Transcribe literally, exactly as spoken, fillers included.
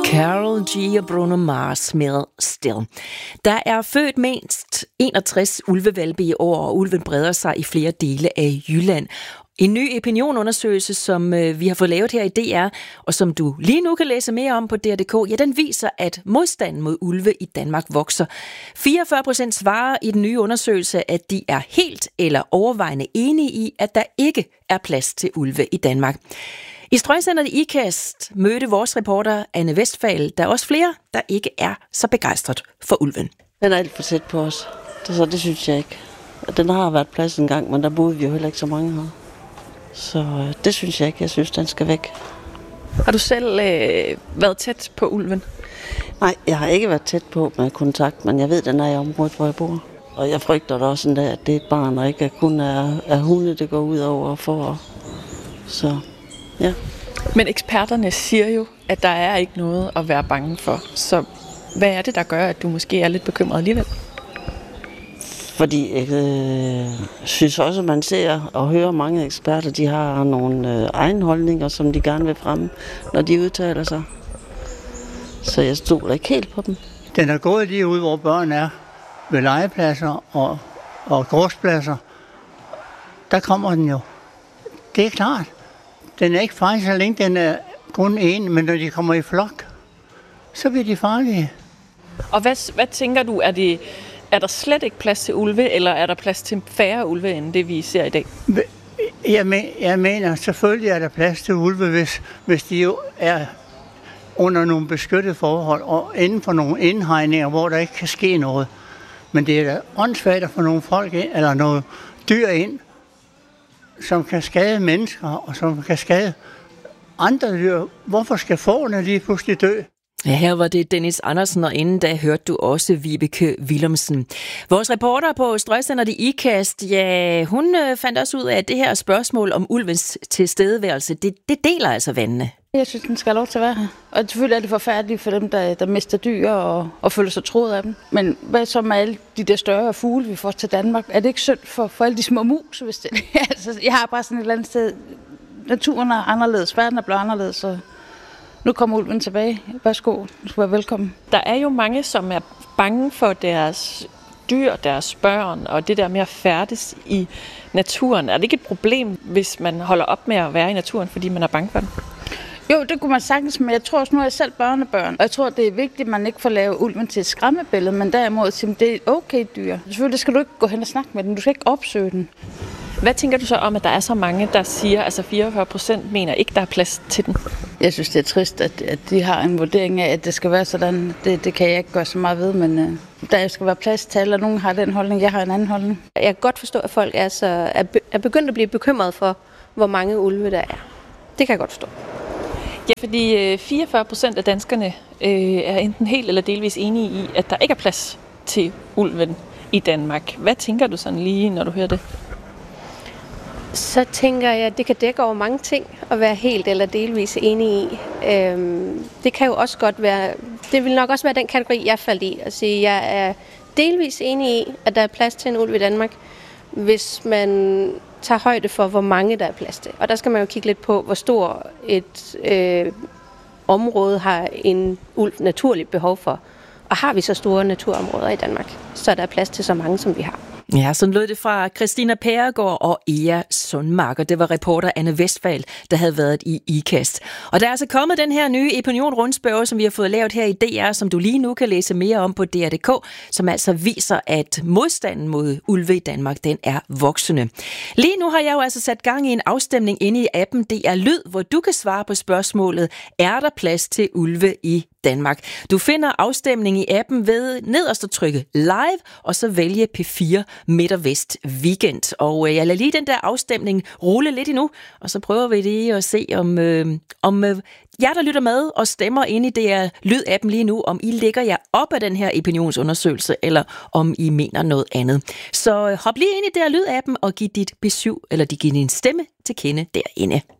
Karol G og Bruno Mars med Still. Der er født mindst enogtres ulvehvalpe i år, og ulven breder sig i flere dele af Jylland. En ny opinionundersøgelse, som vi har fået lavet her i D R, og som du lige nu kan læse mere om på D R punktum d k, ja, den viser, at modstanden mod ulve i Danmark vokser. fireogfyrre procent svarer i den nye undersøgelse, at de er helt eller overvejende enige i, at der ikke er plads til ulve i Danmark. I Strøgcenteret i Ikast mødte vores reporter Anne Westphal, der er også flere, der ikke er så begejstret for ulven. Den er alt for tæt på os, det, så det synes jeg ikke. Den har været plads en gang, men der boede vi jo heller ikke så mange her. Så øh, det synes jeg ikke. Jeg synes, den skal væk. Har du selv øh, været tæt på ulven? Nej, jeg har ikke været tæt på med kontakt, men jeg ved, den er i området, hvor jeg bor. Og jeg frygter da også en dag, at det er et barn, og ikke kun er, er hunde, det går ud over for. Så ja. Men eksperterne siger jo, at der er ikke noget at være bange for. Så hvad er det, der gør, at du måske er lidt bekymret alligevel? Fordi jeg øh, synes også, at man ser og hører mange eksperter, de har nogle øh, egne holdninger, som de gerne vil fremme, når de udtaler sig. Så jeg stoler ikke helt på dem. Den er gået lige ud, hvor børn er, ved legepladser og, og gårdspladser. Der kommer den jo. Det er klart. Den er ikke farlig, så længe den er kun en, men når de kommer i flok, så bliver de farlige. Og hvad, hvad tænker du, er det... Er der slet ikke plads til ulve, eller er der plads til færre ulve, end det vi ser i dag? Jeg, men, jeg mener, selvfølgelig er der plads til ulve, hvis, hvis de jo er under nogle beskyttede forhold, og inden for nogle indhegninger, hvor der ikke kan ske noget. Men det er da åndssvagt at få nogle folk ind, eller nogle dyr ind, som kan skade mennesker, og som kan skade andre dyr. Hvorfor skal fårene lige pludselig dø? Ja, her var det Dennis Andersen, og inden da hørte du også Vibeke Willumsen. Vores reporter på Strøgcenteret i Ikast, ja, hun øh, fandt også ud af, at det her spørgsmål om ulvens tilstedeværelse, det, det deler altså vandene. Jeg synes, den skal have lov til at være her. Og selvfølgelig er det forfærdeligt for dem, der, der mister dyr og, og føler sig troet af dem. Men hvad så med alle de der større fugle, vi får til Danmark? Er det ikke synd for, for alle de små mus? Hvis det, altså, jeg har bare sådan et eller andet sted. Naturen er anderledes, verden er blevet anderledes, så nu kommer ulven tilbage. Værsgo, du skal være velkommen. Der er jo mange, som er bange for deres dyr, deres børn, og det der med at færdes i naturen. Er det ikke et problem, hvis man holder op med at være i naturen, fordi man er bange for den? Jo, det kunne man sagtens, men jeg tror også, nu er jeg selv børnebørn, og jeg tror, det er vigtigt, at man ikke får lavet ulven til et skræmmebillede, men derimod at det er et okay dyr. Selvfølgelig skal du ikke gå hen og snakke med den, du skal ikke opsøge den. Hvad tænker du så om, at der er så mange, der siger, altså fireogfyrre procent mener ikke, der er plads til den? Jeg synes, det er trist, at, at de har en vurdering af, at det skal være sådan. Det, det kan jeg ikke gøre så meget ved, men uh, der skal være plads til alle, og nogen har den holdning, jeg har en anden holdning. Jeg kan godt forstå, at folk er, så, er, be, er begyndt at blive bekymret for, hvor mange ulve der er. Det kan jeg godt forstå. Ja, fordi fireogfyrre procent af danskerne øh, er enten helt eller delvis enige i, at der ikke er plads til ulven i Danmark. Hvad tænker du sådan lige, når du hører det? Så tænker jeg, at det kan dække over mange ting at være helt eller delvis enig i. Øhm, det kan jo også godt være, det vil nok også være den kategori, jeg faldt i. At sige, jeg er delvis enig i, at der er plads til en ulv i Danmark, hvis man tager højde for, hvor mange der er plads til. Og der skal man jo kigge lidt på, hvor stor et øh, område har en ulv naturligt behov for. Og har vi så store naturområder i Danmark, så er der plads til så mange, som vi har. Ja, sådan lød det fra Christina Pæregård og Ea Sundmark, og det var reporter Anne Westphal, der havde været i Ikast. Og der er altså kommet den her nye opinion-rundspørge, som vi har fået lavet her i D R, som du lige nu kan læse mere om på D R punktum d k, som altså viser, at modstanden mod ulve i Danmark, den er voksende. Lige nu har jeg jo altså sat gang i en afstemning inde i appen D R Lyd, hvor du kan svare på spørgsmålet, er der plads til ulve i Danmark? Du finder afstemningen i appen ved nederst at trykke live, og så vælge P fire Midt og Vest Weekend. Og jeg lader lige den der afstemning rulle lidt endnu, og så prøver vi lige at se, om, øh, om øh, jer, der lytter med og stemmer inde i det her Lyd-appen lige nu, om I ligger jer op af den her opinionsundersøgelse, eller om I mener noget andet. Så hop lige ind i det her Lyd-appen og giv dit besøg, eller giv din stemme til kende derinde.